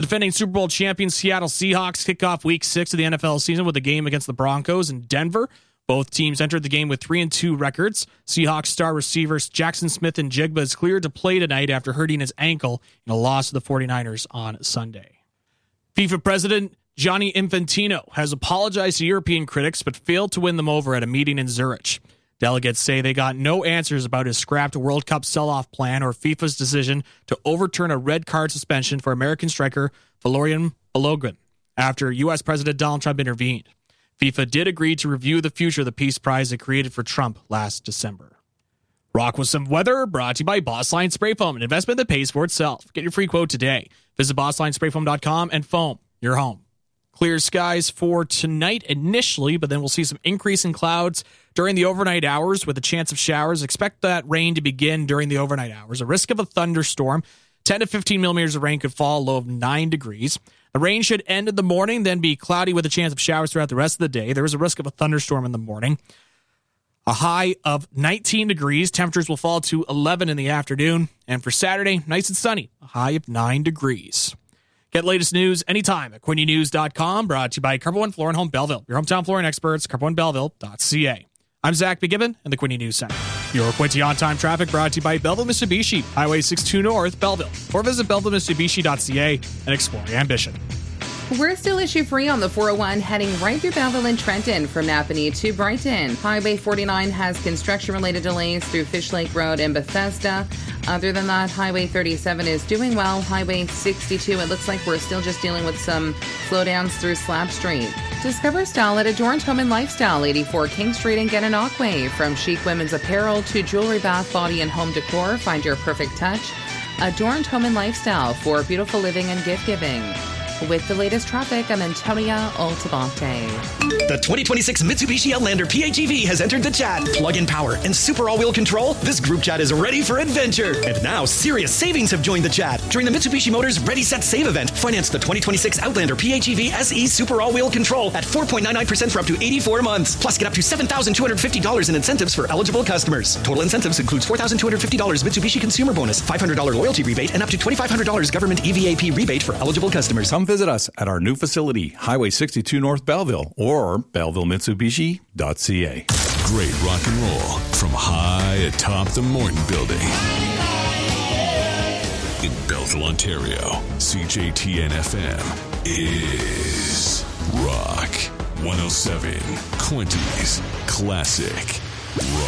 defending Super Bowl champion Seattle Seahawks kick off Week 6 of the NFL season with a game against the Broncos in Denver. Both teams entered the game with 3-2 records. Seahawks star receivers Jackson Smith and Jigba is cleared to play tonight after hurting his ankle in a loss to the 49ers on Sunday. FIFA President Gianni Infantino has apologized to European critics but failed to win them over at a meeting in Zurich. Delegates say they got no answers about his scrapped World Cup sell-off plan or FIFA's decision to overturn a red card suspension for American striker Valerian Balogun after U.S. President Donald Trump intervened. FIFA did agree to review the future of the Peace Prize it created for Trump last December. Rock with some weather, brought to you by Bossline Spray Foam, an investment that pays for itself. Get your free quote today. Visit BosslineSprayFoam.com and foam your home. Clear skies for tonight initially, but then we'll see some increase in clouds during the overnight hours with a chance of showers. Expect that rain to begin during the overnight hours. A risk of a thunderstorm. 10 to 15 millimeters of rain could fall, low of 9 degrees. The rain should end in the morning, then be cloudy with a chance of showers throughout the rest of the day. There is a risk of a thunderstorm in the morning. A high of 19 degrees. Temperatures will fall to 11 in the afternoon. And for Saturday, nice and sunny. A high of 9 degrees. Get latest news anytime at QuinnyNews.com. Brought to you by Carpet One Floor and Home Belleville. Your hometown flooring experts, CarpetOneBelleville.ca. I'm Zach McGibbon in the Quinny News Center. Your Quincy on-time traffic brought to you by Belleville Mitsubishi, Highway 62 North, Belleville. Or visit BellevilleMitsubishi.ca and explore your ambition. We're still issue-free on the 401 heading right through Belleville and Trenton from Napanee to Brighton. Highway 49 has construction-related delays through Fish Lake Road and Bethesda. Other than that, Highway 37 is doing well. Highway 62, it looks like we're still just dealing with some slowdowns through Slab Street. Discover style at Adorned Home and Lifestyle, 84 King Street in Gananoque. From chic women's apparel to jewelry, bath, body, and home decor, find your perfect touch. Adorned Home and Lifestyle for beautiful living and gift-giving. With the latest traffic, I'm Antonia Altabate. The 2026 Mitsubishi Outlander PHEV has entered the chat. Plug-in power and super all-wheel control. This group chat is ready for adventure. And now, serious savings have joined the chat. During the Mitsubishi Motors Ready, Set, Save event, finance the 2026 Outlander PHEV SE Super All-Wheel Control at 4.99% for up to 84 months. Plus, get up to $7,250 in incentives for eligible customers. Total incentives includes $4,250 Mitsubishi Consumer Bonus, $500 loyalty rebate, and up to $2,500 government EVAP rebate for eligible customers. Come visit us at our new facility, Highway 62 North Belleville, or BellevilleMitsubishi.ca. Great rock and roll from high atop the Morton Building. In Belleville, Ontario, CJTN FM is Rock 107, Quinty's Classic Rock.